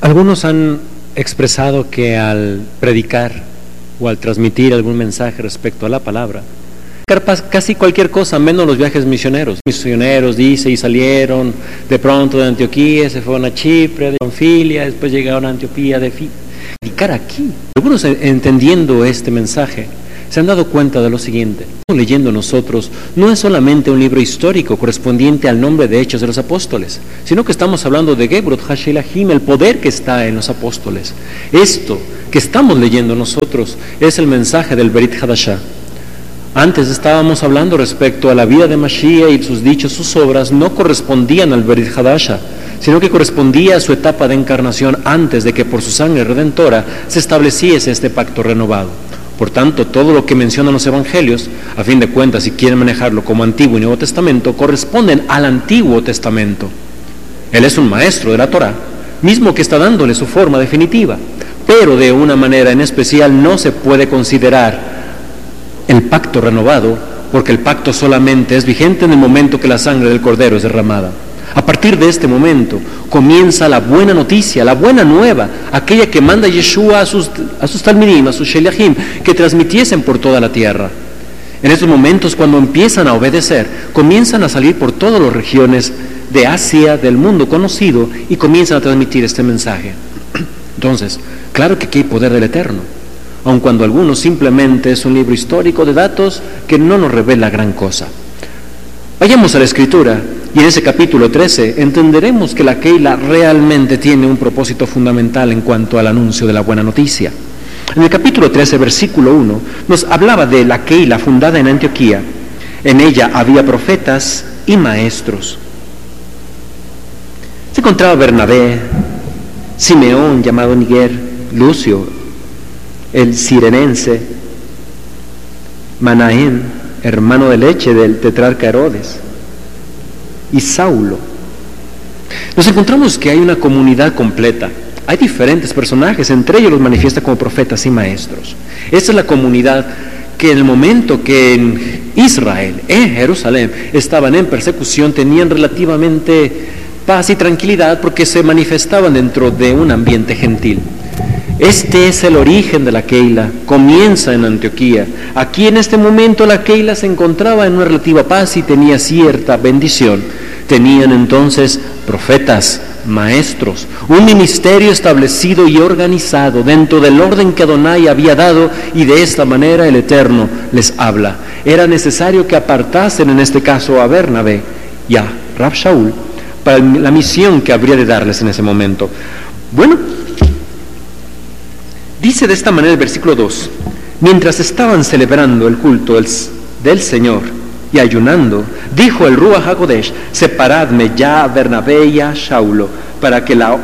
Algunos han expresado que al predicar o al transmitir algún mensaje respecto a la palabra, casi cualquier cosa, menos los viajes misioneros. Misioneros, dice, y salieron de pronto de Antioquía, se fueron a Chipre, de Panfilia, después llegaron a Antioquía de predicar aquí. Algunos, entendiendo este mensaje, se han dado cuenta de lo siguiente: estamos leyendo nosotros no es solamente un libro histórico correspondiente al nombre de Hechos de los Apóstoles, sino que estamos hablando de Gebrot Hashelahim, el poder que está en los apóstoles. Esto que estamos leyendo nosotros es el mensaje del Berit Hadashah. Antes estábamos hablando respecto a la vida de Mashiach, y sus dichos, sus obras no correspondían al Berit Hadashah, sino que correspondía a su etapa de encarnación antes de que por su sangre redentora se estableciese este pacto renovado. Por tanto, todo lo que mencionan los evangelios, a fin de cuentas, si quieren manejarlo como Antiguo y Nuevo Testamento, corresponden al Antiguo Testamento. Él es un maestro de la Torá, mismo que está dándole su forma definitiva, pero de una manera en especial no se puede considerar el pacto renovado, porque el pacto solamente es vigente en el momento que la sangre del Cordero es derramada. A partir de este momento comienza la buena noticia, la buena nueva, aquella que manda Yeshua a sus talmidim, a sus sheliachim, que transmitiesen por toda la tierra. En estos momentos, cuando empiezan a obedecer, comienzan a salir por todas las regiones de Asia, del mundo conocido, y comienzan a transmitir este mensaje. Entonces, claro que aquí hay poder del Eterno, aun cuando algunos simplemente es un libro histórico de datos que no nos revela gran cosa. Vayamos a la Escritura, y en ese capítulo 13 entenderemos que la Keila realmente tiene un propósito fundamental en cuanto al anuncio de la buena noticia. En el capítulo 13, versículo 1, nos hablaba de la Keila fundada en Antioquía. En ella había profetas y maestros. Se encontraba Bernabé, Simeón, llamado Niger, Lucio, el cirenense, Manaén, hermano de leche del tetrarca Herodes, y Saulo. Nos encontramos que hay una comunidad completa. Hay diferentes personajes, entre ellos los manifiesta como profetas y maestros. Esta es la comunidad que en el momento que en Israel, en Jerusalén, estaban en persecución, tenían relativamente paz y tranquilidad porque se manifestaban dentro de un ambiente gentil. Este es el origen de la Keila, comienza en Antioquía. Aquí en este momento la Keila se encontraba en una relativa paz y tenía cierta bendición. Tenían entonces profetas, maestros, un ministerio establecido y organizado dentro del orden que Adonai había dado, y de esta manera el Eterno les habla. Era necesario que apartasen en este caso a Bernabé y a Rab Shaul para la misión que habría de darles en ese momento. Bueno, dice de esta manera el versículo 2: mientras estaban celebrando el culto del Señor y ayunando, dijo el Ruach HaKodesh: separadme ya a Bernabé y a Saulo para que la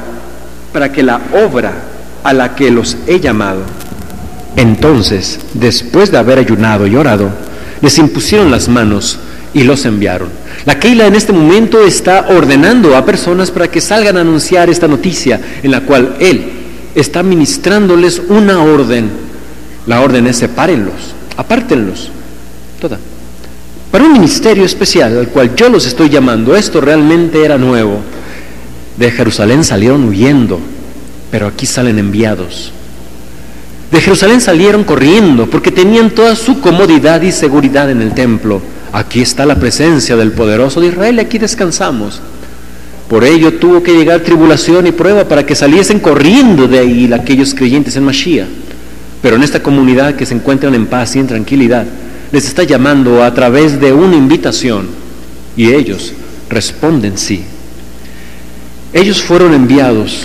obra a la que los he llamado. Entonces, después de haber ayunado y orado, les impusieron las manos y los enviaron. La Keila en este momento está ordenando a personas para que salgan a anunciar esta noticia, en la cual él está ministrándoles una orden. La orden es: sepárenlos, apártenlos, toda, para un ministerio especial al cual yo los estoy llamando. Esto realmente era nuevo. De Jerusalén salieron huyendo, pero aquí salen enviados. De Jerusalén salieron corriendo porque tenían toda su comodidad y seguridad en el templo. Aquí está la presencia del poderoso de Israel y aquí descansamos. Por ello tuvo que llegar tribulación y prueba para que saliesen corriendo de ahí aquellos creyentes en Mashiach. Pero en esta comunidad que se encuentran en paz y en tranquilidad, les está llamando a través de una invitación, y ellos responden sí. Ellos fueron enviados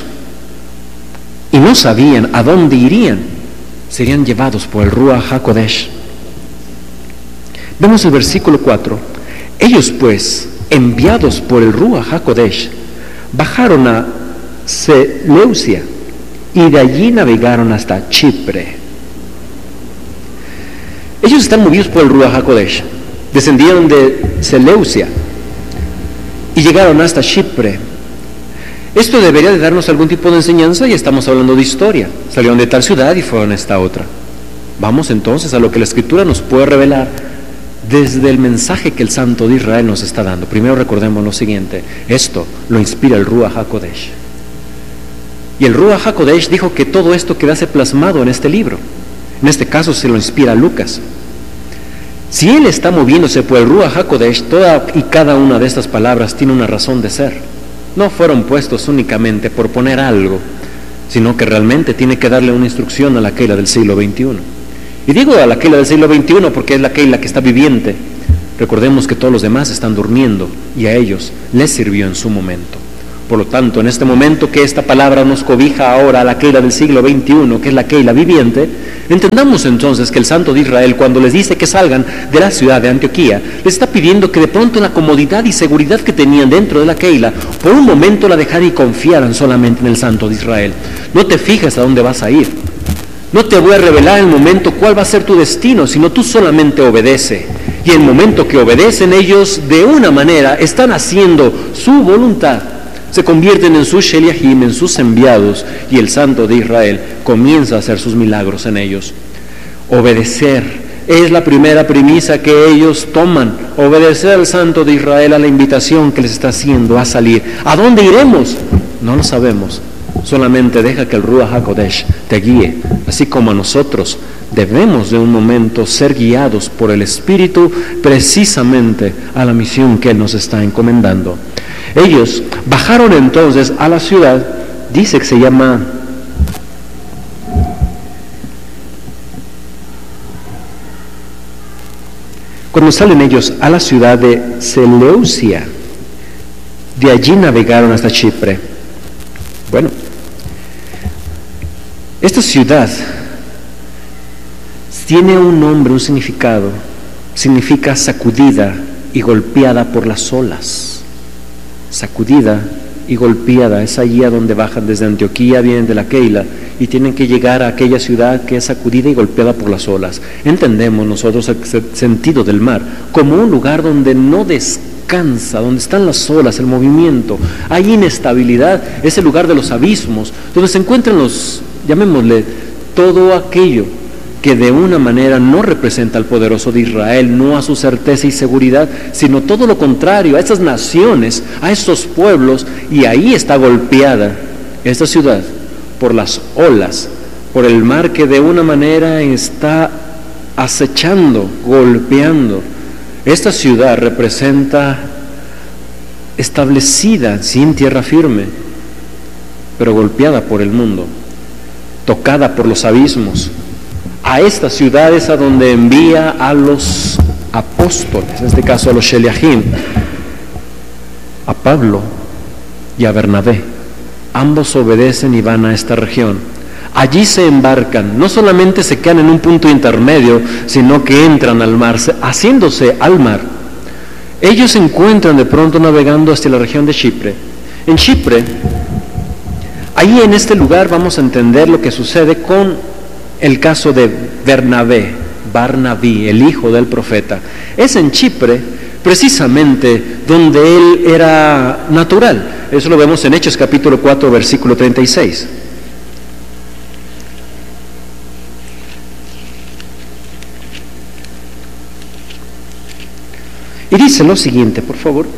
y no sabían a dónde irían. Serían llevados por el Ruach HaKodesh. Vemos el versículo 4. Ellos pues, enviados por el Ruach HaKodesh, bajaron a Seleucia y de allí navegaron hasta Chipre. Ellos están movidos por el Ruach HaKodesh, descendieron de Seleucia y llegaron hasta Chipre. Esto debería de darnos algún tipo de enseñanza, y estamos hablando de historia. Salieron de tal ciudad y fueron a esta otra. Vamos entonces a lo que la Escritura nos puede revelar desde el mensaje que el Santo de Israel nos está dando. Primero recordemos lo siguiente: esto lo inspira el Ruach HaKodesh. Y el Ruach HaKodesh dijo que todo esto quedase plasmado en este libro. En este caso se lo inspira Lucas. Si él está moviéndose por el Ruach HaKodesh, toda y cada una de estas palabras tiene una razón de ser. No fueron puestos únicamente por poner algo, sino que realmente tiene que darle una instrucción a la Keila del siglo XXI. Y digo a la Keila del siglo XXI porque es la Keila que está viviente. Recordemos que todos los demás están durmiendo y a ellos les sirvió en su momento. Por lo tanto, en este momento que esta palabra nos cobija ahora a la Keila del siglo XXI, que es la Keila viviente, entendamos entonces que el Santo de Israel, cuando les dice que salgan de la ciudad de Antioquía, les está pidiendo que de pronto en la comodidad y seguridad que tenían dentro de la Keila, por un momento la dejaran y confiaran solamente en el Santo de Israel. No te fijes a dónde vas a ir. No te voy a revelar en el momento cuál va a ser tu destino, sino tú solamente obedece. Y en el momento que obedecen ellos, de una manera, están haciendo su voluntad. Se convierten en sus Sheliahim, en sus enviados, y el Santo de Israel comienza a hacer sus milagros en ellos. Obedecer es la primera premisa que ellos toman. Obedecer al Santo de Israel, a la invitación que les está haciendo a salir. ¿A dónde iremos? No lo sabemos. Solamente deja que el Ruach HaKodesh te guíe, así como a nosotros debemos de un momento ser guiados por el Espíritu precisamente a la misión que Él nos está encomendando. Ellos bajaron entonces a la ciudad, dice que se llama cuando salen ellos a la ciudad de Seleucia, de allí navegaron hasta Chipre. Bueno, esta ciudad tiene un nombre, un significado, significa sacudida y golpeada por las olas. Sacudida y golpeada, es allí a donde bajan desde Antioquía, vienen de la Keila y tienen que llegar a aquella ciudad que es sacudida y golpeada por las olas. Entendemos nosotros el sentido del mar como un lugar donde no descansa, donde están las olas, el movimiento, hay inestabilidad, es el lugar de los abismos, donde se encuentran los, llamémosle, todo aquello que de una manera no representa al poderoso de Israel, no a su certeza y seguridad, sino todo lo contrario, a esas naciones, a estos pueblos, y ahí está golpeada esta ciudad por las olas, por el mar que de una manera está acechando, golpeando. Esta ciudad representa establecida, sin tierra firme, pero golpeada por el mundo, tocada por los abismos. A esta ciudad es a donde envía a los apóstoles, en este caso a los Sheliahim, a Pablo y a Bernabé. Ambos obedecen y van a esta región. Allí se embarcan, no solamente se quedan en un punto intermedio, sino que entran al mar, haciéndose al mar. Ellos se encuentran de pronto navegando hacia la región de Chipre. En Chipre, ahí en este lugar vamos a entender lo que sucede con el caso de Bernabé, Barnabí, el hijo del profeta. Es en Chipre precisamente donde él era natural. Eso lo vemos en Hechos capítulo 4, versículo 36. Y dice lo siguiente, por favor.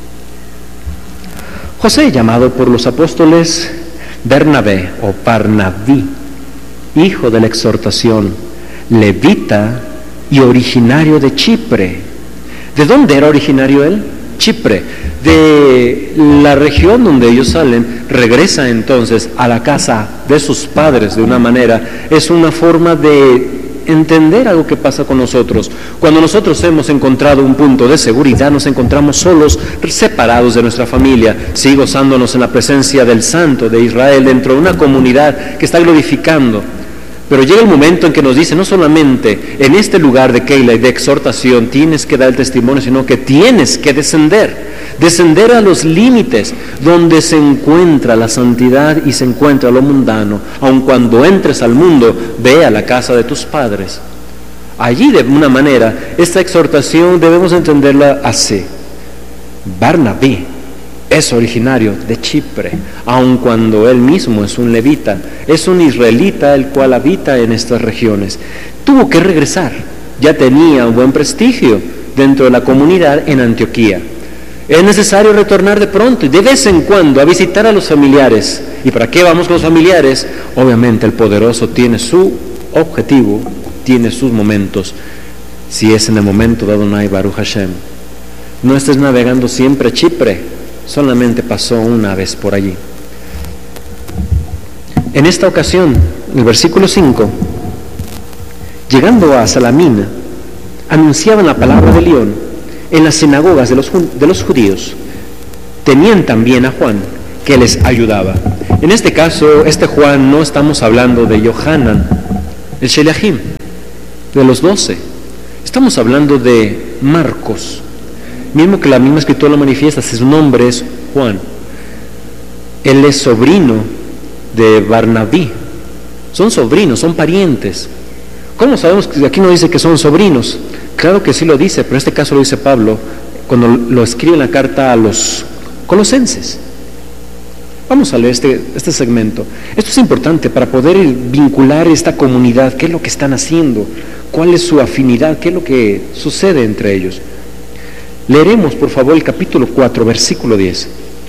José, llamado por los apóstoles Bernabé o Barnabí, hijo de la exhortación, levita y originario de Chipre. ¿De dónde era originario él? Chipre. De la región donde ellos salen, regresa entonces a la casa de sus padres de una manera. Es una forma de entender algo que pasa con nosotros. Cuando nosotros hemos encontrado un punto de seguridad, nos encontramos solos, separados de nuestra familia, sí, gozándonos en la presencia del Santo de Israel dentro de una comunidad que está glorificando. Pero llega el momento en que nos dice, no solamente en este lugar de Keila y de exhortación tienes que dar el testimonio, sino que tienes que descender a los límites donde se encuentra la santidad y se encuentra lo mundano. Aun cuando entres al mundo, ve a la casa de tus padres. Allí, de una manera, esta exhortación debemos entenderla así. Barnabé es originario de Chipre, aun cuando él mismo es un levita, es un israelita el cual habita en estas regiones. Tuvo que regresar, ya tenía un buen prestigio dentro de la comunidad en Antioquía. Es necesario retornar de pronto y de vez en cuando a visitar a los familiares. ¿Y para qué vamos con los familiares? Obviamente el poderoso tiene su objetivo, tiene sus momentos. Si es en el momento de Adonai Baruch Hashem, no estés navegando siempre a Chipre, solamente pasó una vez por allí. En esta ocasión, en el versículo 5, llegando a Salamina, anunciaban la palabra de León en las sinagogas de los judíos. Tenían también a Juan, que les ayudaba. En este caso, este Juan, no estamos hablando de Yohanan, el Sheliachim, de los 12. Estamos hablando de Marcos, mismo que la misma escritura lo manifiesta, su nombre es Juan. Él es sobrino de Barnabé. Son sobrinos, son parientes. ¿Cómo sabemos que aquí no dice que son sobrinos? Claro que sí lo dice, pero en este caso lo dice Pablo cuando lo escribe en la carta a los colosenses. Vamos a leer este segmento. Esto es importante para poder vincular esta comunidad, qué es lo que están haciendo, cuál es su afinidad, qué es lo que sucede entre ellos. Leeremos, por favor, el capítulo 4, versículo 10.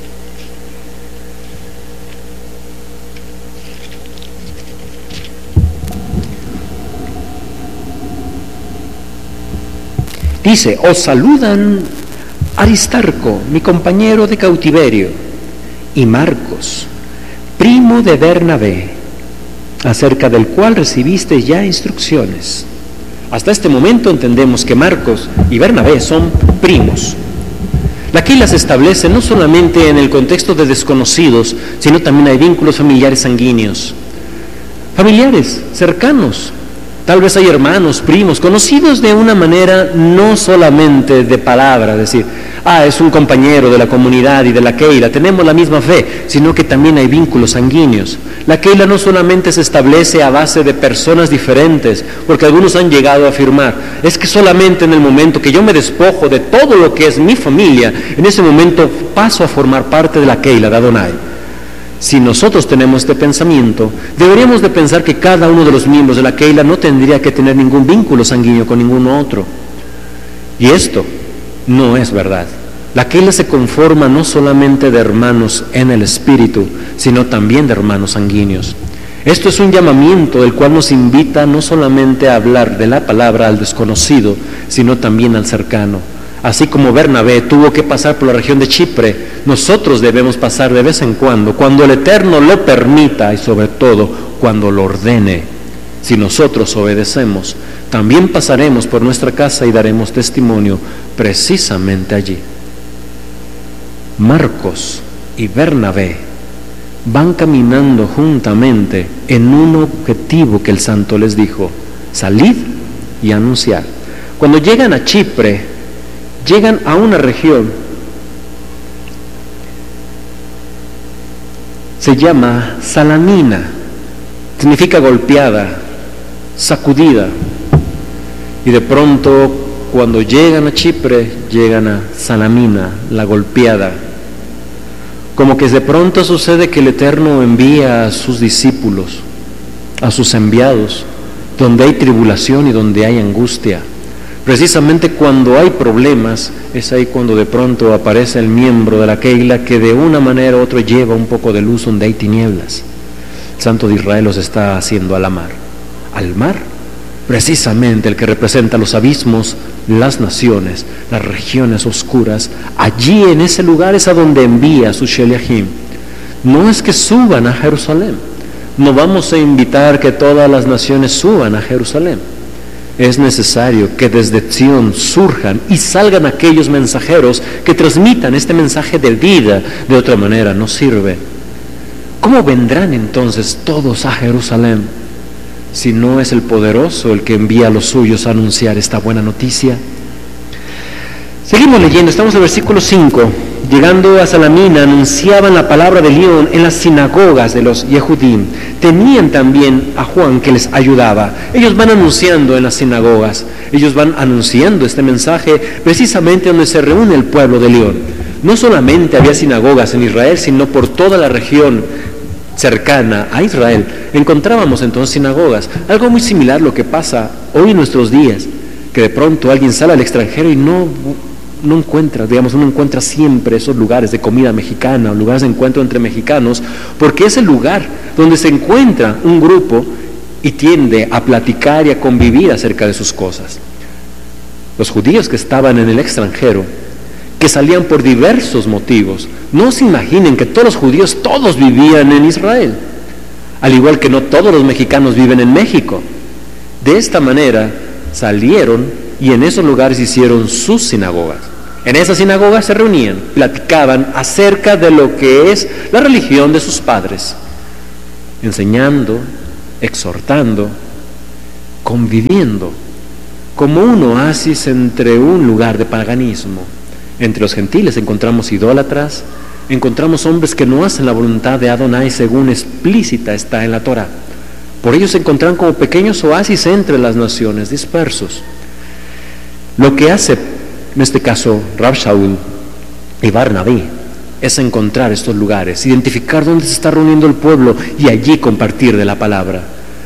Dice: os saludan Aristarco, mi compañero de cautiverio, y Marcos, primo de Bernabé, acerca del cual recibiste ya instrucciones. Hasta este momento entendemos que Marcos y Bernabé son primos. Aquí las establece no solamente en el contexto de desconocidos, sino también hay vínculos familiares sanguíneos, familiares cercanos. Tal vez hay hermanos, primos, conocidos de una manera no solamente de palabra, es decir, es un compañero de la comunidad y de la Keila, tenemos la misma fe, sino que también hay vínculos sanguíneos. La Keila no solamente se establece a base de personas diferentes, porque algunos han llegado a afirmar, es que solamente en el momento que yo me despojo de todo lo que es mi familia, en ese momento paso a formar parte de la Keila de Adonai. Si nosotros tenemos este pensamiento, deberíamos de pensar que cada uno de los miembros de la Keila no tendría que tener ningún vínculo sanguíneo con ningún otro. Y esto no es verdad. La Keila se conforma no solamente de hermanos en el espíritu, sino también de hermanos sanguíneos. Esto es un llamamiento del cual nos invita no solamente a hablar de la palabra al desconocido, sino también al cercano. Así como Bernabé tuvo que pasar por la región de Chipre, nosotros debemos pasar de vez en cuando el Eterno lo permita y sobre todo cuando lo ordene. Si nosotros obedecemos, también pasaremos por nuestra casa y daremos testimonio precisamente allí. Marcos y Bernabé van caminando juntamente en un objetivo que el santo les dijo: salid y anunciar. Cuando llegan a Chipre, llegan a una región, se llama Salamina, significa golpeada, sacudida, y de pronto cuando llegan a Chipre, llegan a Salamina, la golpeada. Como que de pronto sucede que el Eterno envía a sus discípulos, a sus enviados, donde hay tribulación y donde hay angustia. Precisamente cuando hay problemas, es ahí cuando de pronto aparece el miembro de la Keila que de una manera u otra lleva un poco de luz donde hay tinieblas. El Santo de Israel los está haciendo a la mar. Al mar, precisamente el que representa los abismos, las naciones, las regiones oscuras. Allí en ese lugar es a donde envía a sus Sheliachim. No es que suban a Jerusalén. No vamos a invitar que todas las naciones suban a Jerusalén. Es necesario que desde Sion surjan y salgan aquellos mensajeros que transmitan este mensaje de vida. De otra manera no sirve. ¿Cómo vendrán entonces todos a Jerusalén si no es el poderoso el que envía a los suyos a anunciar esta buena noticia? Seguimos leyendo, estamos en el versículo 5. Llegando a Salamina, anunciaban la palabra de León en las sinagogas de los Yehudim. Tenían también a Juan que les ayudaba. Ellos van anunciando en las sinagogas, ellos van anunciando este mensaje precisamente donde se reúne el pueblo de León. No solamente había sinagogas en Israel, sino por toda la región cercana a Israel encontrábamos entonces sinagogas. Algo muy similar a lo que pasa hoy en nuestros días, que de pronto alguien sale al extranjero y no no encuentra, digamos, uno encuentra siempre esos lugares de comida mexicana o lugares de encuentro entre mexicanos, porque es el lugar donde se encuentra un grupo y tiende a platicar y a convivir acerca de sus cosas. Los judíos que estaban en el extranjero, que salían por diversos motivos, no se imaginen que todos los judíos, todos vivían en Israel, al igual que no todos los mexicanos viven en México. De esta manera salieron y en esos lugares hicieron sus sinagogas. En esas sinagogas se reunían, platicaban acerca de lo que es la religión de sus padres, enseñando, exhortando, conviviendo, como un oasis entre un lugar de paganismo. Entre los gentiles encontramos idólatras, encontramos hombres que no hacen la voluntad de Adonai según explícita está en la Torah. Por ello se encontraron como pequeños oasis entre las naciones dispersos. Lo que hace, en este caso, Rab Shaul y Barnabé, es encontrar estos lugares, identificar dónde se está reuniendo el pueblo y allí compartir de la palabra.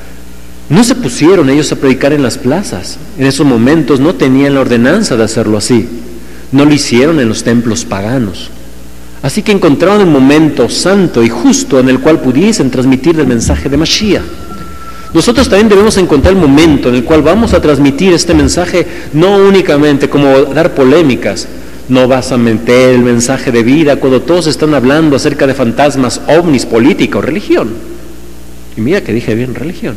No se pusieron ellos a predicar en las plazas. En esos momentos no tenían la ordenanza de hacerlo así. No lo hicieron en los templos paganos. Así que encontraron el momento santo y justo en el cual pudiesen transmitir el mensaje de Mashiach. Nosotros también debemos encontrar el momento en el cual vamos a transmitir este mensaje, no únicamente como dar polémicas. No vas a meter el mensaje de vida cuando todos están hablando acerca de fantasmas, ovnis, política o religión. Y mira que dije bien, religión.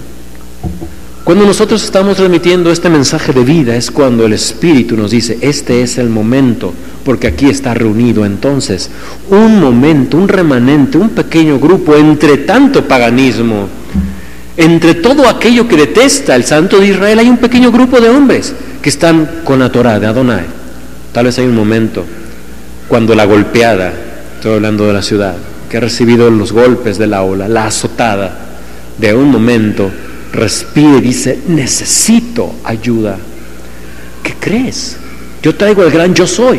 Cuando nosotros estamos transmitiendo este mensaje de vida es cuando el Espíritu nos dice, este es el momento, porque aquí está reunido entonces un momento, un remanente, un pequeño grupo entre tanto paganismo, entre todo aquello que detesta el Santo de Israel. Hay un pequeño grupo de hombres que están con la Torah de Adonai. Tal vez hay un momento cuando la golpeada, estoy hablando de la ciudad, que ha recibido los golpes de la ola, la azotada, de un momento respira y dice, necesito ayuda. ¿Qué crees? Yo traigo el gran yo soy,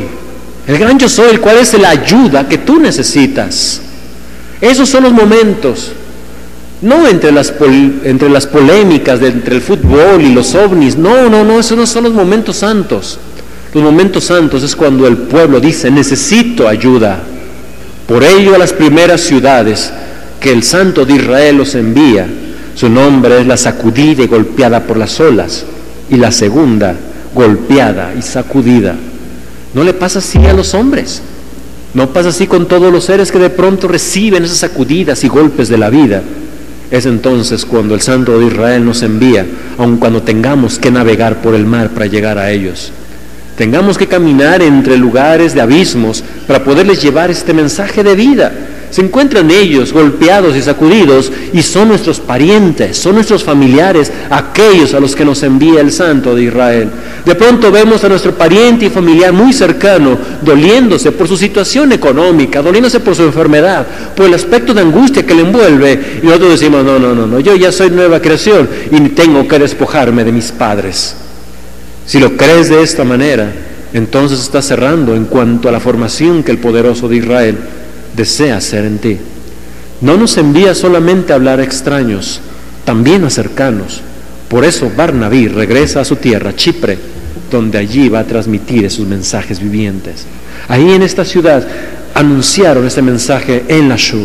el cual es la ayuda que tú necesitas. Esos son los momentos, no entre las polémicas entre el fútbol y los ovnis, no, esos no son los momentos santos. Los momentos santos es cuando el pueblo dice, necesito ayuda. Por ello a las primeras ciudades que el Santo de Israel los envía, su nombre es la sacudida y golpeada por las olas, y la segunda, golpeada y sacudida. No le pasa así a los hombres, no pasa así con todos los seres que de pronto reciben esas sacudidas y golpes de la vida. Es entonces cuando el Santo de Israel nos envía, aun cuando tengamos que navegar por el mar para llegar a ellos. Tengamos que caminar entre lugares de abismos para poderles llevar este mensaje de vida. Se encuentran ellos golpeados y sacudidos y son nuestros parientes, son nuestros familiares, aquellos a los que nos envía el Santo de Israel. De pronto vemos a nuestro pariente y familiar muy cercano doliéndose por su situación económica, doliéndose por su enfermedad, por el aspecto de angustia que le envuelve, y nosotros decimos, no, yo ya soy nueva creación y tengo que despojarme de mis padres. Si lo crees de esta manera, entonces estás cerrando en cuanto a la formación que el poderoso de Israel desea hacer en ti. No nos envía solamente a hablar a extraños, también a cercanos. Por eso Barnabé regresa a su tierra, Chipre, donde allí va a transmitir esos mensajes vivientes. Ahí en esta ciudad anunciaron este mensaje en la Shul.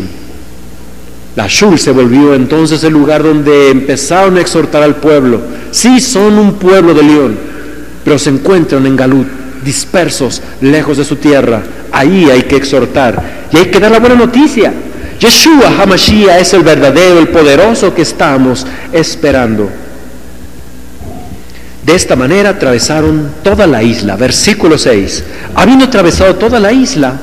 La Shul se volvió entonces el lugar donde empezaron a exhortar al pueblo. Sí, son un pueblo de León, pero se encuentran en Galut, dispersos, lejos de su tierra. Ahí hay que exhortar y hay que dar la buena noticia. Yeshua HaMashiach es el verdadero, el poderoso que estamos esperando. De esta manera atravesaron toda la isla. Versículo 6. Habiendo atravesado toda la isla,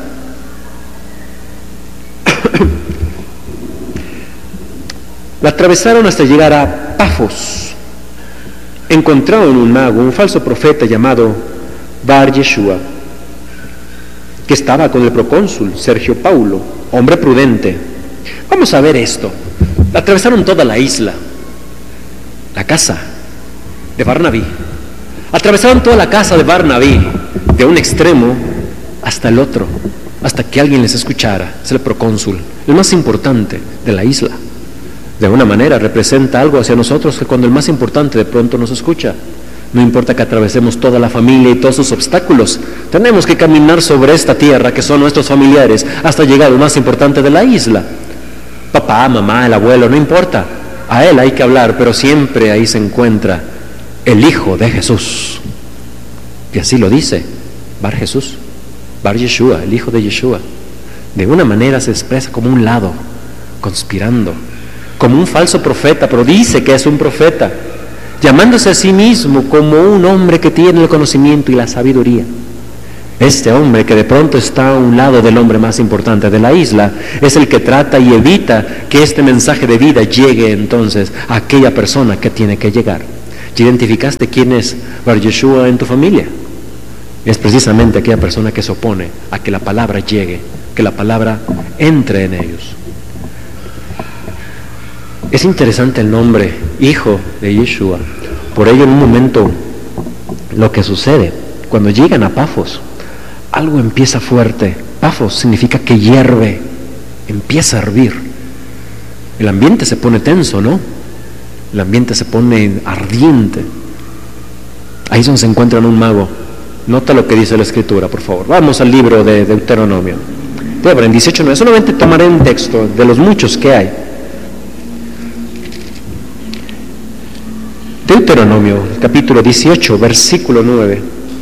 la atravesaron hasta llegar a Pafos. Encontraron un mago, un falso profeta llamado Bar Yeshua, que estaba con el procónsul Sergio Paulo, hombre prudente. Vamos a ver esto. Atravesaron toda la isla, la casa de Barnabé. Atravesaron toda la casa de Barnabé, de un extremo hasta el otro, hasta que alguien les escuchara. Es el procónsul, el más importante de la isla. De alguna manera representa algo hacia nosotros, que cuando el más importante de pronto nos escucha, No importa que atravesemos toda la familia y todos sus obstáculos, tenemos que caminar sobre esta tierra que son nuestros familiares hasta llegar al más importante de la isla. Papá, mamá, el abuelo, no importa. A él hay que hablar, pero siempre ahí se encuentra el Hijo de Jesús. Y así lo dice Bar Jesús, Bar Yeshua, el Hijo de Yeshua. De una manera se expresa como un lado, conspirando, como un falso profeta, pero dice que es un profeta, llamándose a sí mismo como un hombre que tiene el conocimiento y la sabiduría. Este hombre que de pronto está a un lado del hombre más importante de la isla, es el que trata y evita que este mensaje de vida llegue entonces a aquella persona que tiene que llegar. ¿Ya identificaste quién es Bar Yeshua en tu familia? Es precisamente aquella persona que se opone a que la palabra llegue, que la palabra entre en ellos. Es interesante el nombre, Hijo de Yeshua. Por ello, en un momento, lo que sucede, cuando llegan a Pafos, algo empieza fuerte. Pafos significa que hierve, empieza a hervir. El ambiente se pone tenso, ¿no? El ambiente se pone ardiente. Ahí es donde se encuentra un mago. Nota lo que dice la Escritura, por favor. Vamos al libro de Deuteronomio. En 18:9, solamente tomaré un texto de los muchos que hay. Deuteronomio, capítulo 18, versículo 9.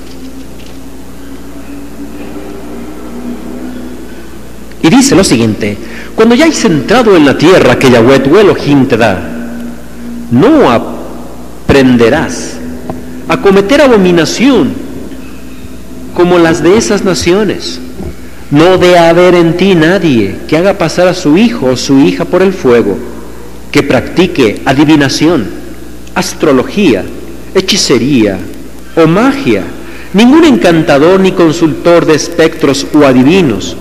Y dice lo siguiente: cuando ya hayas entrado en la tierra que Yahweh tu Elohim te da, no aprenderás a cometer abominación como las de esas naciones. No debe haber en ti nadie que haga pasar a su hijo o su hija por el fuego, que practique adivinación, astrología, hechicería o magia, ningún encantador ni consultor de espectros o adivinos,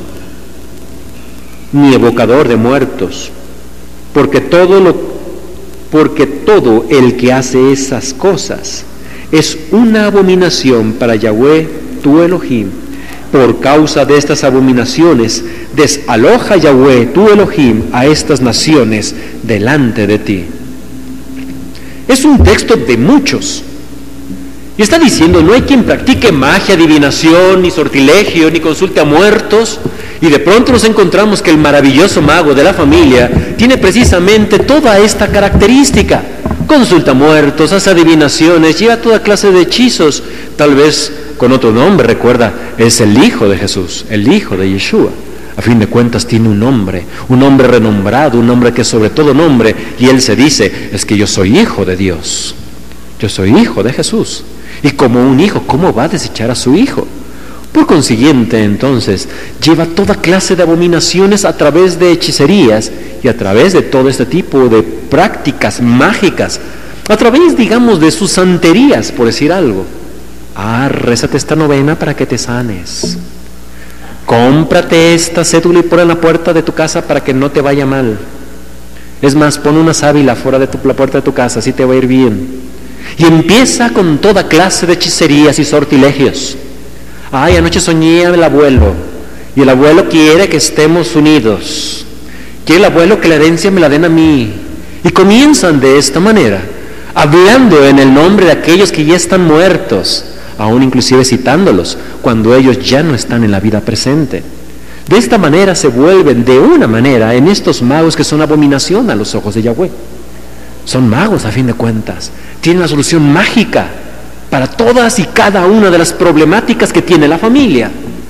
ni evocador de muertos, porque todo el que hace esas cosas es una abominación para Yahweh tu Elohim. Por causa de estas abominaciones, desaloja Yahweh tu Elohim a estas naciones delante de ti. Es un texto de muchos. Y está diciendo, no hay quien practique magia, adivinación, ni sortilegio, ni consulte a muertos. Y de pronto nos encontramos que el maravilloso mago de la familia tiene precisamente toda esta característica. Consulta muertos, hace adivinaciones, lleva toda clase de hechizos, tal vez con otro nombre, recuerda, es el Hijo de Jesús, el Hijo de Yeshua. A fin de cuentas tiene un nombre renombrado, un nombre que es sobre todo nombre, y él se dice, es que yo soy hijo de Dios, yo soy hijo de Jesús. Y como un hijo, ¿cómo va a desechar a su hijo? Por consiguiente, entonces, lleva toda clase de abominaciones a través de hechicerías y a través de todo este tipo de prácticas mágicas, a través, digamos, de sus santerías, por decir algo. Rézate esta novena para que te sanes. Cómprate esta cédula y ponla en la puerta de tu casa para que no te vaya mal. Es más, pon una sábila fuera de la puerta de tu casa, así te va a ir bien. Y empieza con toda clase de hechicerías y sortilegios. Anoche soñé al abuelo, y el abuelo quiere que estemos unidos. Quiere el abuelo que la herencia me la den a mí. Y comienzan de esta manera, hablando en el nombre de aquellos que ya están muertos, aún inclusive citándolos, cuando ellos ya no están en la vida presente. De esta manera se vuelven de una manera en estos magos que son abominación a los ojos de Yahweh. Son magos a fin de cuentas, tienen la solución mágica para todas y cada una de las problemáticas que tiene la familia.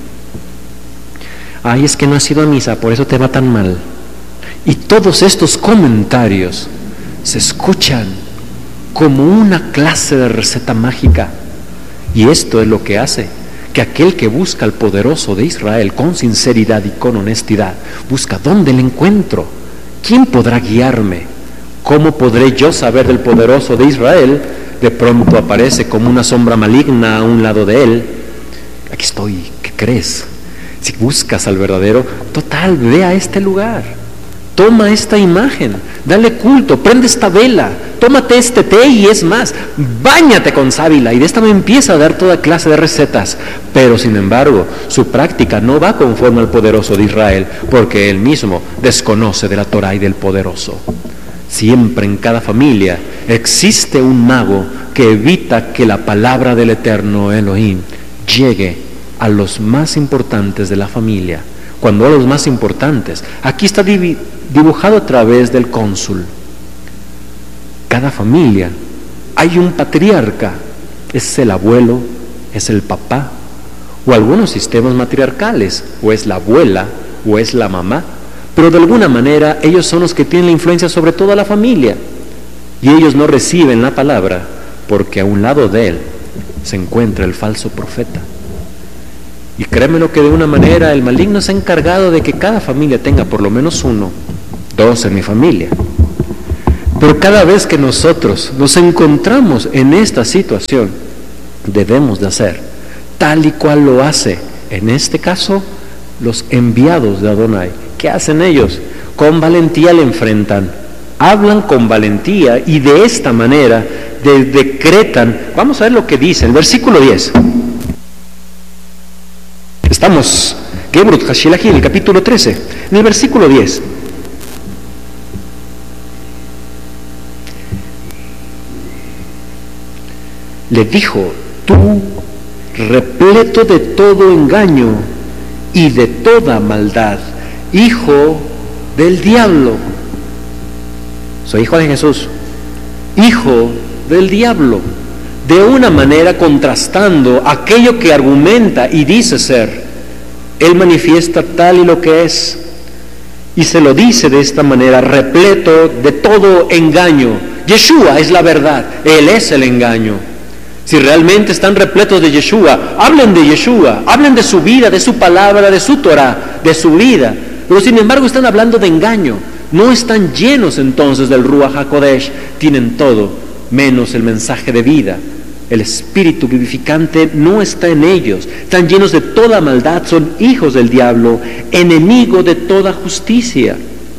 Es que no has ido a misa, por eso te va tan mal. Y todos estos comentarios se escuchan como una clase de receta mágica. Y esto es lo que hace que aquel que busca al poderoso de Israel con sinceridad y con honestidad, busca ¿dónde le encuentro? ¿Quién podrá guiarme? ¿Cómo podré yo saber del poderoso de Israel? De pronto aparece como una sombra maligna a un lado de él. Aquí estoy, ¿qué crees? Si buscas al verdadero, total, ve a este lugar. Toma esta imagen, dale culto, prende esta vela, tómate este té y es más, báñate con sábila. Y de esta manera empieza a dar toda clase de recetas. Pero sin embargo, su práctica no va conforme al poderoso de Israel, porque él mismo desconoce de la Torá y del poderoso. Siempre en cada familia existe un mago que evita que la palabra del eterno Elohim llegue a los más importantes de la familia. Cuando a los más importantes, aquí está dibujado a través del cónsul. Cada familia hay un patriarca, es el abuelo, es el papá, o algunos sistemas matriarcales, o es la abuela, o es la mamá, pero de alguna manera ellos son los que tienen la influencia sobre toda la familia, y ellos no reciben la palabra, porque a un lado de él se encuentra el falso profeta. Y créemelo que de una manera el maligno se ha encargado de que cada familia tenga por lo menos uno, dos en mi familia. Pero cada vez que nosotros nos encontramos en esta situación, debemos de hacer tal y cual lo hace, en este caso, los enviados de Adonai. ¿Qué hacen ellos? Con valentía le enfrentan, hablan con valentía y de esta manera decretan. Vamos a ver lo que dice el versículo 10. Estamos, Gebrut Hashilahi, en el capítulo 13, en el versículo 10. Le dijo: tú, repleto de todo engaño y de toda maldad, hijo del diablo. Soy hijo de Jesús, hijo del diablo, de una manera contrastando aquello que argumenta y dice ser. Él manifiesta tal y lo que es, y se lo dice de esta manera: repleto de todo engaño. Yeshua es la verdad, Él es el engaño. Si realmente están repletos de Yeshua, hablen de Yeshua, hablen de su vida, de su palabra, de su Torah, de su vida. Pero sin embargo están hablando de engaño. No están llenos entonces del Ruach HaKodesh, tienen todo menos el mensaje de vida. El espíritu vivificante no está en ellos, están llenos de toda maldad, son hijos del diablo, enemigo de toda justicia.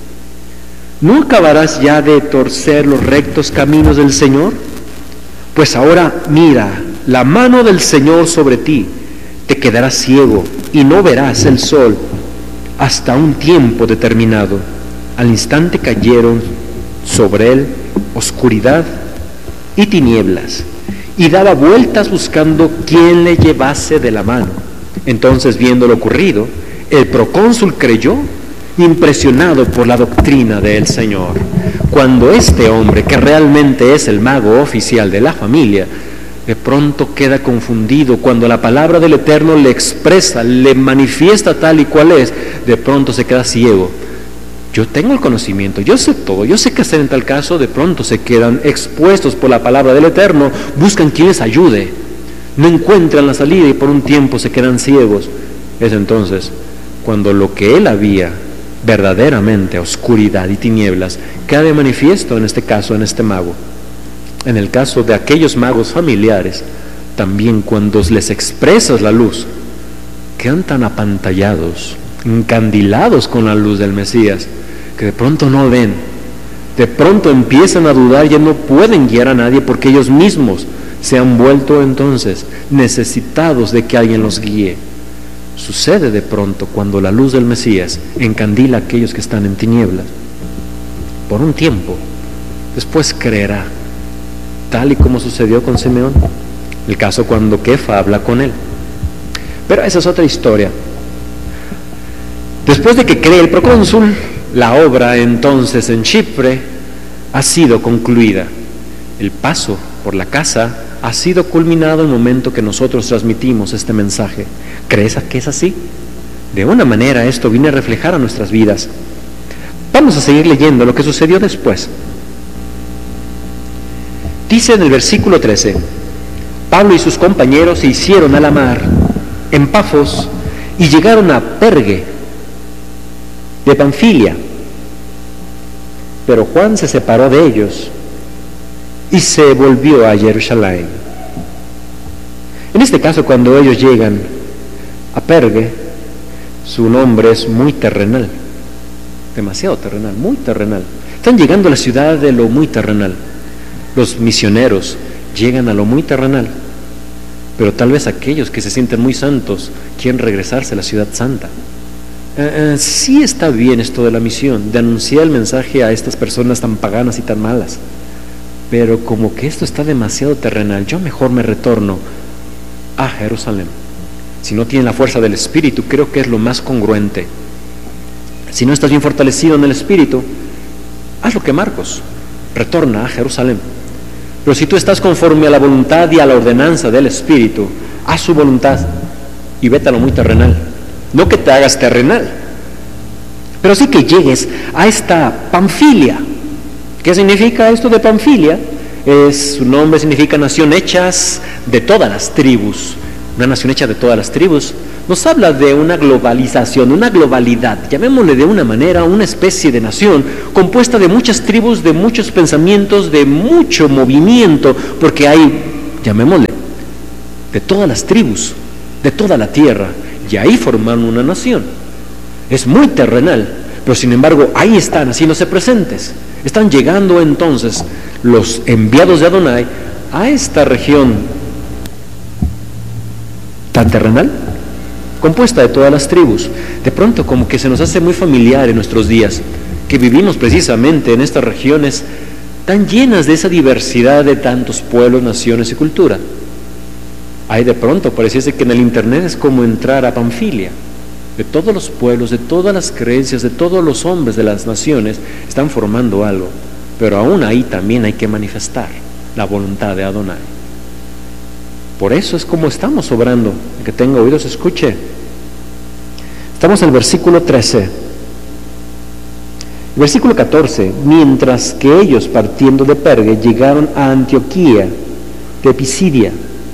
¿No acabarás ya de torcer los rectos caminos del Señor? Pues ahora mira, la mano del Señor sobre ti, te quedarás ciego y no verás el sol hasta un tiempo determinado. Al instante cayeron sobre él oscuridad y tinieblas, y daba vueltas buscando quién le llevase de la mano. Entonces, viendo lo ocurrido, el procónsul creyó, impresionado por la doctrina del Señor. Cuando este hombre, que realmente es el mago oficial de la familia, de pronto queda confundido, cuando la palabra del Eterno le expresa, le manifiesta tal y cual es, de pronto se queda ciego. Yo tengo el conocimiento, yo sé todo, yo sé qué hacer en tal caso. De pronto se quedan expuestos por la palabra del Eterno, buscan quien les ayude, no encuentran la salida y por un tiempo se quedan ciegos. Es entonces cuando lo que él había verdaderamente, oscuridad y tinieblas, queda de manifiesto, en este caso, en este mago. En el caso de aquellos magos familiares, también cuando les expresas la luz, quedan tan apantallados, encandilados con la luz del Mesías, que de pronto no ven, de pronto empiezan a dudar, ya no pueden guiar a nadie porque ellos mismos se han vuelto entonces necesitados de que alguien los guíe. Sucede de pronto cuando la luz del Mesías encandila a aquellos que están en tinieblas. Por un tiempo, después creerá, tal y como sucedió con Simeón, el caso cuando Kefa habla con él. Pero esa es otra historia. Después de que cree el procónsul, la obra entonces en Chipre ha sido concluida. El paso por la casa ha sido culminado en el momento que nosotros transmitimos este mensaje. ¿Crees que es así? De una manera esto viene a reflejar a nuestras vidas. Vamos a seguir leyendo lo que sucedió después. Dice en el versículo 13: Pablo y sus compañeros se hicieron a la mar en Pafos y llegaron a Perge de Panfilia. Pero Juan se separó de ellos y se volvió a Jerusalén. En este caso, cuando ellos llegan a Perge, su nombre es muy terrenal, demasiado terrenal, muy terrenal. Están llegando a la ciudad de lo muy terrenal. Los misioneros llegan a lo muy terrenal, pero tal vez aquellos que se sienten muy santos quieren regresarse a la ciudad santa. Sí está bien esto de la misión, de anunciar el mensaje a estas personas tan paganas y tan malas, pero como que esto está demasiado terrenal, yo mejor me retorno a Jerusalén. Si no tienen la fuerza del Espíritu, creo que es lo más congruente. Si no estás bien fortalecido en el Espíritu, haz lo que Marcos, retorna a Jerusalén. Pero si tú estás conforme a la voluntad y a la ordenanza del Espíritu, haz su voluntad y vete a lo muy terrenal. No que te hagas terrenal, pero sí que llegues a esta Panfilia. ¿Qué significa esto de Panfilia? Su nombre significa nación hechas de todas las tribus. Una nación hecha de todas las tribus. Nos habla de una globalización, una globalidad, llamémosle de una manera, una especie de nación compuesta de muchas tribus, de muchos pensamientos, de mucho movimiento, porque hay, llamémosle, de todas las tribus, de toda la tierra, y ahí forman una nación. Es muy terrenal, pero sin embargo ahí están haciéndose presentes. Están llegando entonces los enviados de Adonai a esta región tan terrenal, compuesta de todas las tribus. De pronto como que se nos hace muy familiar en nuestros días, que vivimos precisamente en estas regiones tan llenas de esa diversidad de tantos pueblos, naciones y cultura. Ahí de pronto pareciese que en el internet es como entrar a Panfilia. De todos los pueblos, de todas las creencias, de todos los hombres de las naciones están formando algo, pero aún ahí también hay que manifestar la voluntad de Adonai. Por eso es como estamos obrando. El que tenga oídos escuche. Estamos en el versículo 13. El versículo 14. Mientras que ellos, partiendo de Perge, llegaron a Antioquía de Pisidia.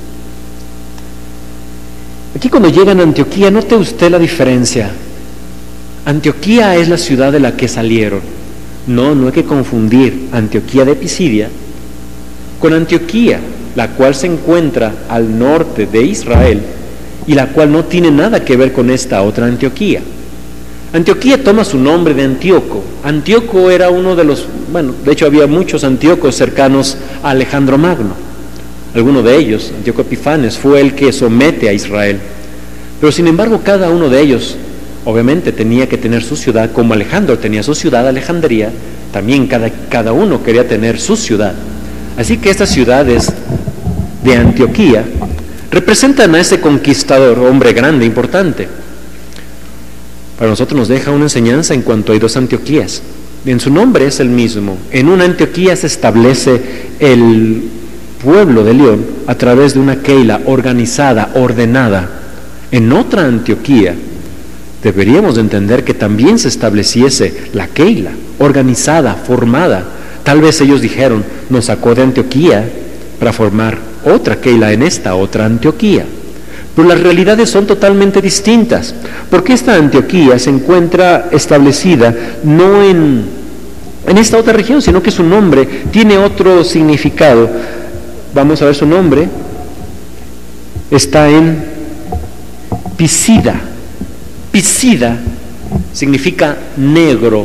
Aquí cuando llegan a Antioquía, note usted la diferencia. Antioquía es la ciudad de la que salieron. No hay que confundir Antioquía de Pisidia con Antioquía, la cual se encuentra al norte de Israel y la cual no tiene nada que ver con esta otra Antioquía. Antioquía toma su nombre de Antíoco. Antíoco era uno de los, de hecho había muchos Antíocos cercanos a Alejandro Magno. Alguno de ellos, Antíoco Epifanes, fue el que somete a Israel. Pero sin embargo, cada uno de ellos, obviamente, tenía que tener su ciudad, como Alejandro tenía su ciudad, Alejandría, también cada uno quería tener su ciudad. Así que estas ciudades de Antioquía representan a ese conquistador, hombre grande, importante. Para nosotros nos deja una enseñanza en cuanto hay dos Antioquías. En su nombre es el mismo. En una Antioquía se establece el pueblo de León a través de una keila organizada, ordenada. En otra Antioquía deberíamos de entender que también se estableciese la keila organizada, formada. Tal vez ellos dijeron, nos sacó de Antioquía para formar otra keila en esta otra Antioquía. Pero las realidades son totalmente distintas, porque esta Antioquía se encuentra establecida no en esta otra región, sino que su nombre tiene otro significado. Vamos a ver su nombre. Está en Pisida. Pisida significa negro,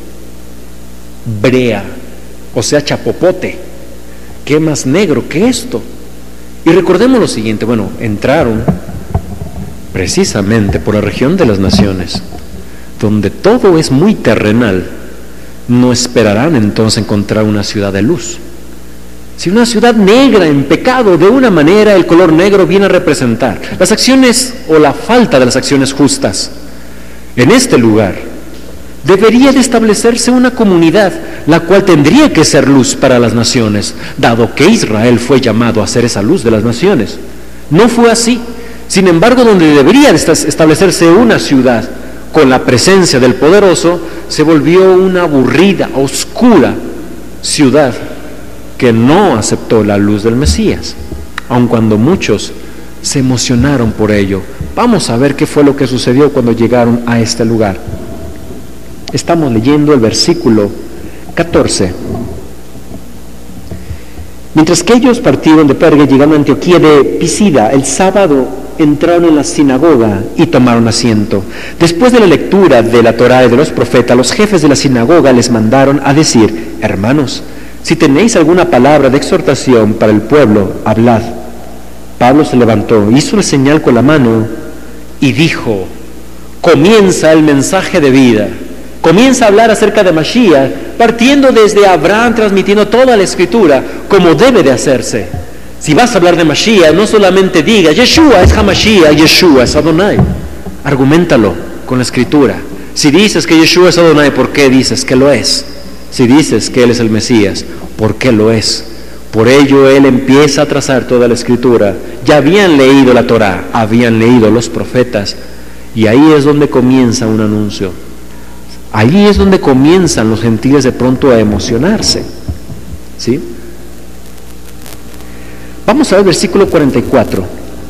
brea, o sea, chapopote. ¿Qué más negro que esto? Y recordemos lo siguiente, entraron precisamente por la región de las naciones, donde todo es muy terrenal. No esperarán entonces encontrar una ciudad de luz. Si una ciudad negra en pecado, de una manera el color negro viene a representar las acciones o la falta de las acciones justas. En este lugar debería de establecerse una comunidad, la cual tendría que ser luz para las naciones, dado que Israel fue llamado a ser esa luz de las naciones. No fue así. Sin embargo, donde debería de establecerse una ciudad con la presencia del Poderoso, se volvió una aburrida, oscura ciudad que no aceptó la luz del Mesías, aun cuando muchos se emocionaron por ello. Vamos a ver qué fue lo que sucedió cuando llegaron a este lugar. Estamos leyendo el versículo 14. Mientras que ellos partieron de Perge, llegando a Antioquía de Pisida, el sábado entraron en la sinagoga y tomaron asiento. Después de la lectura de la Torá y de los profetas, los jefes de la sinagoga les mandaron a decir: hermanos, si tenéis alguna palabra de exhortación para el pueblo, hablad. Pablo se levantó, hizo una señal con la mano y dijo: comienza el mensaje de vida. Comienza a hablar acerca de Mashiach, partiendo desde Abraham, transmitiendo toda la Escritura, como debe de hacerse. Si vas a hablar de Mashiach, no solamente diga, Yeshua es HaMashiach, Yeshua es Adonai. Argumentalo con la Escritura. Si dices que Yeshua es Adonai, ¿por qué dices que lo es? Si dices que Él es el Mesías, ¿por qué lo es? Por ello Él empieza a trazar toda la Escritura. Ya habían leído la Torá, habían leído los profetas, y ahí es donde comienza un anuncio. Ahí es donde comienzan los gentiles de pronto a emocionarse. ¿Sí? Vamos a ver el versículo 44.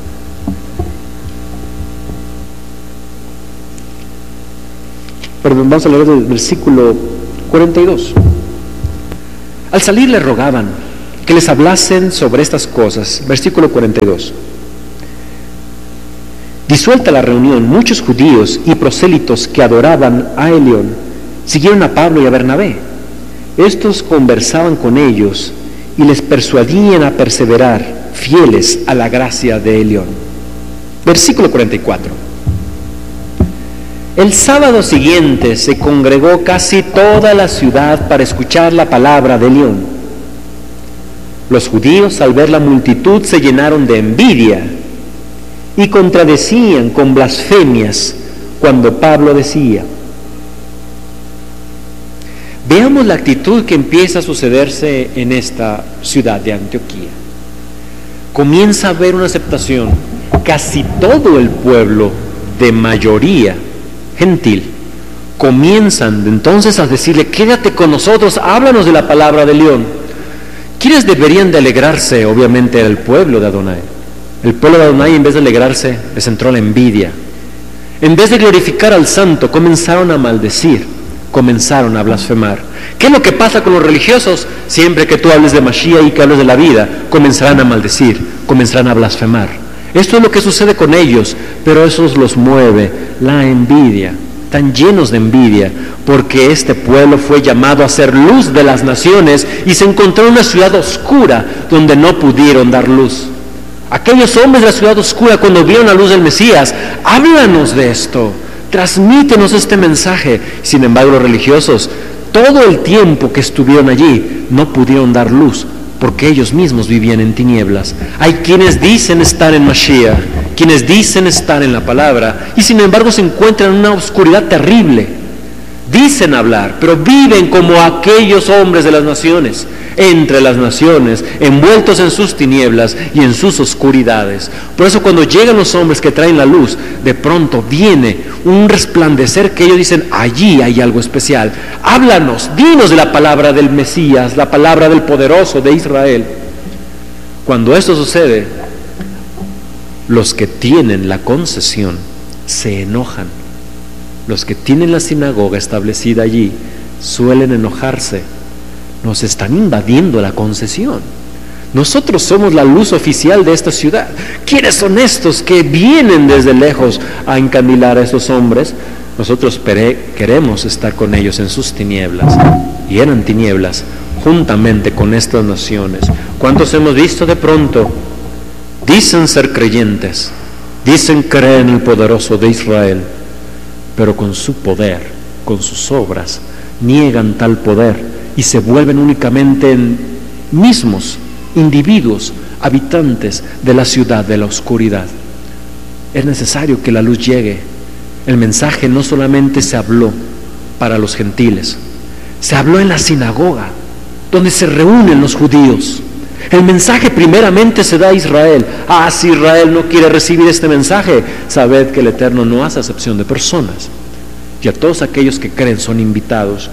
Perdón, vamos a leer el versículo 42. Al salir le rogaban que les hablasen sobre estas cosas. Versículo 42. Disuelta la reunión, muchos judíos y prosélitos que adoraban a Elión siguieron a Pablo y a Bernabé. Estos conversaban con ellos y les persuadían a perseverar, fieles a la gracia de Elión. Versículo 44. El sábado siguiente se congregó casi toda la ciudad para escuchar la palabra de Elión. Los judíos, al ver la multitud, se llenaron de envidia y contradecían con blasfemias cuando Pablo decía. Veamos la actitud que empieza a sucederse en esta ciudad de Antioquía. Comienza a haber una aceptación. Casi todo el pueblo, de mayoría gentil, comienzan entonces a decirle, quédate con nosotros, háblanos de la palabra de León. ¿Quiénes deberían de alegrarse? Obviamente era el pueblo de Adonai. El pueblo de Adonai, en vez de alegrarse, les entró la envidia. En vez de glorificar al santo, comenzaron a maldecir, comenzaron a blasfemar. ¿Qué es lo que pasa con los religiosos? Siempre que tú hables de Mashiach y que hables de la vida, comenzarán a maldecir, comenzarán a blasfemar. Esto es lo que sucede con ellos, pero eso los mueve, la envidia. Están llenos de envidia, porque este pueblo fue llamado a ser luz de las naciones y se encontró en una ciudad oscura donde no pudieron dar luz. Aquellos hombres de la ciudad oscura, cuando vieron la luz del Mesías, háblanos de esto, transmítenos este mensaje. Sin embargo, los religiosos, todo el tiempo que estuvieron allí, no pudieron dar luz, porque ellos mismos vivían en tinieblas. Hay quienes dicen estar en Mashiach, quienes dicen estar en la palabra, y sin embargo se encuentran en una oscuridad terrible. Dicen hablar, pero viven como aquellos hombres de las naciones, entre las naciones, envueltos en sus tinieblas y en sus oscuridades. Por eso cuando llegan los hombres que traen la luz, de pronto viene un resplandecer que ellos dicen, allí hay algo especial. Háblanos, dinos de la palabra del Mesías, la palabra del poderoso de Israel. Cuando esto sucede, los que tienen la concesión se enojan. Los que tienen la sinagoga establecida allí suelen enojarse. Nos están invadiendo la concesión. Nosotros somos la luz oficial de esta ciudad. ¿Quiénes son estos que vienen desde lejos a encandilar a esos hombres? Nosotros queremos estar con ellos en sus tinieblas. Y eran tinieblas juntamente con estas naciones. ¿Cuántos hemos visto de pronto? Dicen ser creyentes, dicen creer en el poderoso de Israel, pero con su poder, con sus obras, niegan tal poder y se vuelven únicamente en mismos individuos, habitantes de la ciudad de la oscuridad. Es necesario que la luz llegue. El mensaje no solamente se habló para los gentiles, se habló en la sinagoga, donde se reúnen los judíos. El mensaje primeramente se da a Israel. Si Israel no quiere recibir este mensaje, sabed que el Eterno no hace acepción de personas, y a todos aquellos que creen son invitados.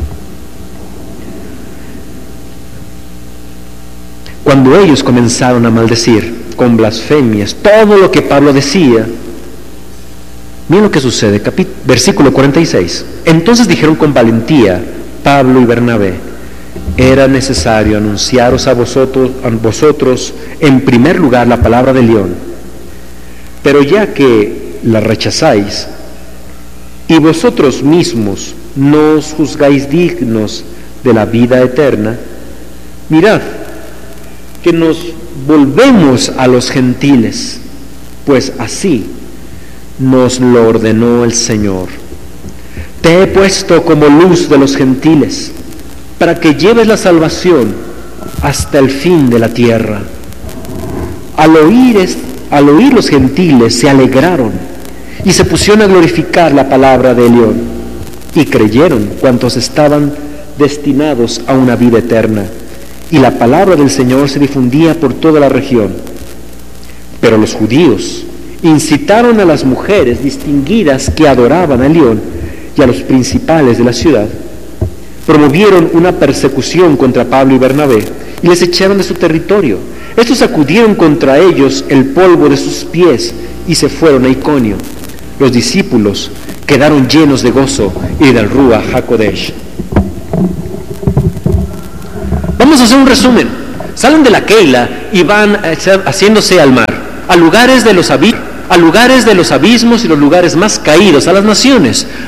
Cuando ellos comenzaron a maldecir con blasfemias todo lo que Pablo decía, miren lo que sucede, versículo 46. Entonces dijeron con valentía Pablo y Bernabé: era necesario anunciaros a vosotros en primer lugar la palabra de León, pero ya que la rechazáis y vosotros mismos no os juzgáis dignos de la vida eterna, mirad que nos volvemos a los gentiles, pues así nos lo ordenó el Señor. Te he puesto como luz de los gentiles, para que lleves la salvación hasta el fin de la tierra. Al oír los gentiles se alegraron y se pusieron a glorificar la palabra de Elión, y creyeron cuantos estaban destinados a una vida eterna, y la palabra del Señor se difundía por toda la región. Pero los judíos incitaron a las mujeres distinguidas que adoraban a Elión y a los principales de la ciudad. Promovieron una persecución contra Pablo y Bernabé y les echaron de su territorio. Estos sacudieron contra ellos el polvo de sus pies y se fueron a Iconio. Los discípulos quedaron llenos de gozo y del Ruach HaKodesh. Vamos a hacer un resumen. Salen de la Keila y van haciéndose al mar, a lugares de los abismos y los lugares más caídos, a las naciones.